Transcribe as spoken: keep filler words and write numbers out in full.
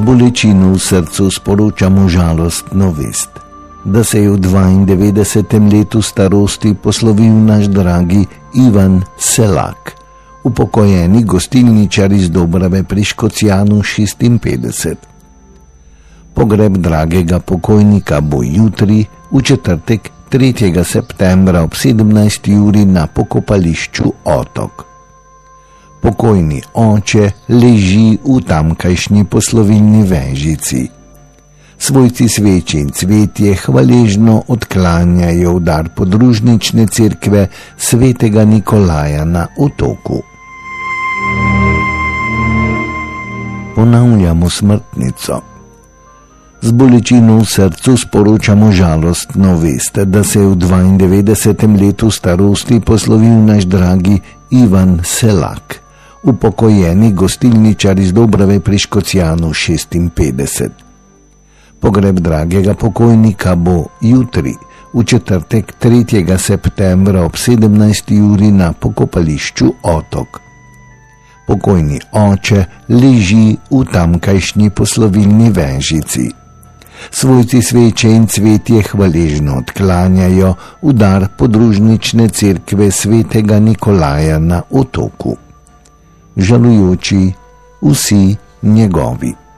bolečino v srcu sporočamo žalostno vest, da se je v dvaindevetdesetem letu starosti poslovil naš dragi Ivan Selak, upokojeni gostilničar iz Dobrave pri Škocjanu šestinpetdeset. Pogreb dragega pokojnika bo jutri, v četrtek tretjega septembra ob sedemnajsti uri na pokopališču Otok. Pokojni oče leži v tamkajšnji poslovilni vežici. Svojci sveče in cvetje hvaležno odklanjajo v dar podružnične cerkve svetega Nikolaja na Otoku. Ponavljamo smrtnico. Z bolečino v srcu sporočamo žalostno vest, da se je v dvaindevetdesetem letu starosti poslovil naš dragi Ivan Selak, upokojeni gostilničar iz Dobrave pri Škocjanu šestinpetdeset. Pogreb dragega pokojnika bo jutri, v četrtek tretjega septembra ob sedemnajsti uri na pokopališču Otok. Pokojni oče leži v tamkajšnji poslovilni vežici. Svojci sveče in cvetje hvaležno odklanjajo v dar podružnične cerkve svetega Nikolaja na Otoku. Žalujoči vsi njegovi.